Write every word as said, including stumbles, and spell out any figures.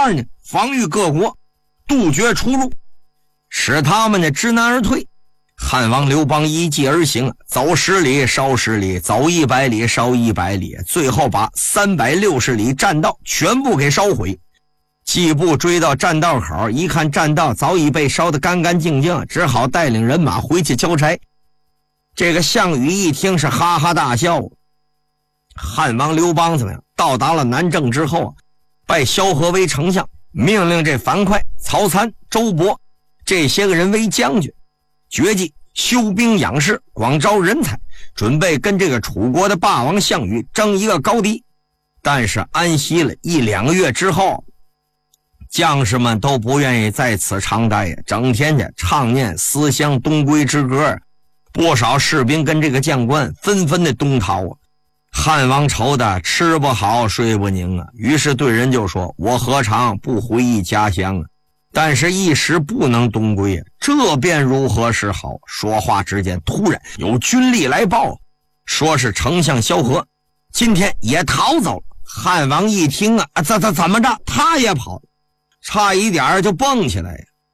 二呢，防御各国，杜绝出入，使他们呢知难而退。汉王刘邦依计而行，走十里少十里，走一百里少一百里，最后把三百六十里栈道全部给烧毁。季布追到栈道口，一看栈道早已被烧得干干净净，只好带领人马回去交差。这个项羽一听是哈哈大笑。汉王刘邦怎么样？到达了南郑之后，拜萧何为丞相，命令这樊哙、曹参、周勃这些个人为将军，决计修兵养士，广招人才，准备跟这个楚国的霸王项羽争一个高低。但是安息了一两个月之后，将士们都不愿意在此长待，整天去唱念思乡东归之歌，不少士兵跟这个将官纷纷的东逃啊。汉王愁的吃不好睡不宁啊，于是对人就说：我何尝不回忆家乡啊，但是一时不能东归啊，这便如何是好？说话之间，突然有军力来报，说是丞相萧何今天也逃走了。汉王一听啊，怎怎怎么着，他也跑了，差一点就蹦起来。